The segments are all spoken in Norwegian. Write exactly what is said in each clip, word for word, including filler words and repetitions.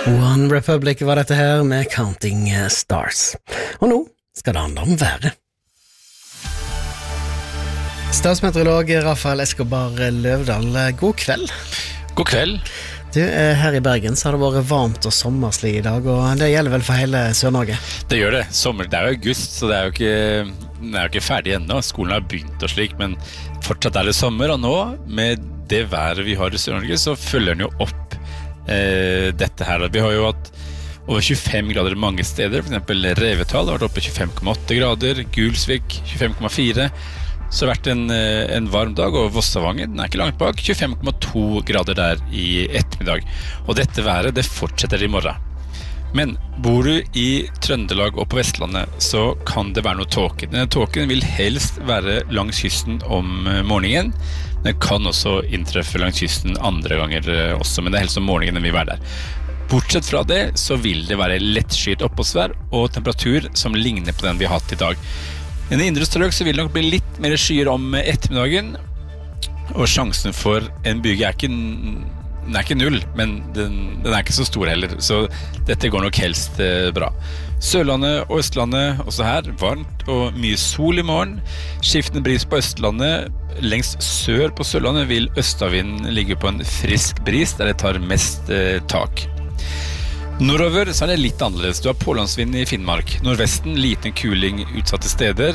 One Republic var dette her med Counting Stars. Og nå skal det handle om været. Statsmeteorolog Rafael Escobar Løvdahl, god kveld. God kveld. Du, her i Bergen så har det vært varmt og sommerslig i dag, og det gjelder vel for hele Sør-Norge? Det gjør det. Sommer, det er jo august, så det er jo ikke, det er jo ikke ferdig ennå. Skolen har begynt og slik, men fortsatt er det sommer, og nå, med det været vi har i Sør-Norge, så følger den jo opp eh, dette her. Vi har jo hatt over tjuefem grader mange steder, for eksempel Revetal har vært oppe tjuefem komma åtte grader, Gulsvik tjuefem komma fire, så har det vært en, en varm dag, og Vossavangen, den er ikke langt bak, tjuefem komma to grader der i ettermiddag. Og dette været, det fortsetter i morgen. Men bor du i Trøndelag og på Vestlandet, så kan det være noe tåke. Denne tåken vil helst være langs kysten om morgenen. Den kan også inntreffe langs kysten andre ganger også, men det er helst om morgenen den vil være der. Bortsett fra det, så vil det være lettskyet oppholdsvær og temperatur som ligner på den vi har hatt i dag. I den indre strøk så vil det nok bli litt mer skyer om ettermiddagen, og sjansen for en byge er ikke, den er ikke null, men den, den er ikke så stor heller, så dette går nok helst eh, bra. Sørlandet og Østlandet, også her, varmt og mye sol i morgen. Skiftende bris på Østlandet, lengst sør på Sørlandet vil østavinden ligge på en frisk bris, der det tar mest eh, tak. Nordover så er det litt annerledes. Du har pålandsvind i Finnmark. Nordvesten, liten kuling utsatte steder.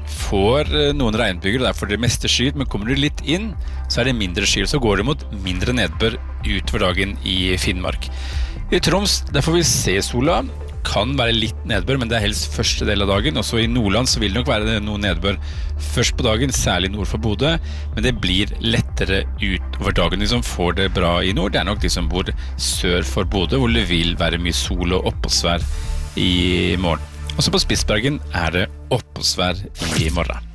Får noen regnbyger, derfor det meste skyet, men kommer du litt inn, så er det mindre skyet. Så går det mot mindre nedbør utover dagen i Finnmark. I Troms, der får vi se sola. Kan være litt nedbør, men det er helst første del av dagen. Også i Nordland så vil det nok være noe nedbør først på dagen, særlig nord for Bodø, men det blir lettere utover dagen. De som får det bra i nord, det er nok de som bor sør for Bodø, hvor det vil være mye sol og oppholdsvær i morgen. Også på Spitsbergen er det oppholdsvær i morgen.